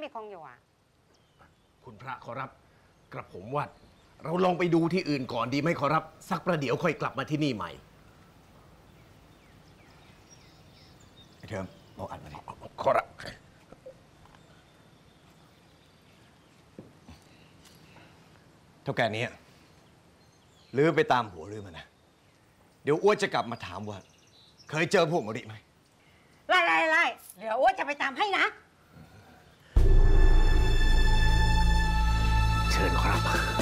มีคงอยู่อ่ะคุณพระขอรับกระผมว่าเราลองไปดูที่อื่นก่อนดีไหมขอรับสักประเดี๋ยวค่อยกลับมาที่นี่ใหม่ไอ้เทอมเอาอัดมาดิขอรับเท่าแก่นี้ลือไปตามหัวลือมานะเดี๋ยวอ้วนจะกลับมาถามว่าเคยเจอพวกมริไหมไล่เดี๋ยวอ้วนจะไปตามให้นะเชิญครับ